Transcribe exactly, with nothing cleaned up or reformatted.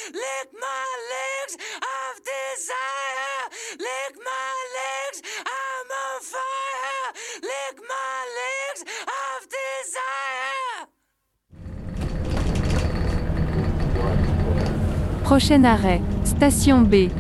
lick my legs of desire, lick my legs, I'm on fire, lick my legs of desire. Prochain arrêt, station B.